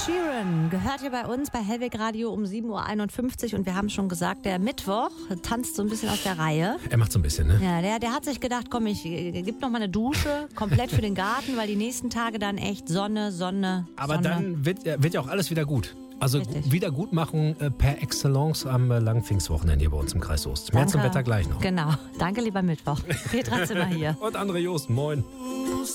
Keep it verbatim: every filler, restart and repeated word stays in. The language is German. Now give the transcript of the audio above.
Sheeran gehört hier bei uns bei Hellweg Radio um sieben Uhr einundfünfzig und wir haben schon gesagt, der Mittwoch tanzt so ein bisschen aus der Reihe. Er macht so ein bisschen, ne? Ja, der, der hat sich gedacht, komm, ich äh, gib noch mal eine Dusche, komplett für den Garten, weil die nächsten Tage dann echt Sonne, Sonne, Aber Sonne. dann wird, äh, wird ja auch alles wieder gut. Also Richtig. Wiedergutmachung äh, per Excellence am äh, langen Pfingstwochenende hier bei uns im Kreis Soest. Mehr Danke. zum Wetter gleich noch. Genau. Danke, lieber Mittwoch. Petra Zimmer hier. Und André Joost, moin.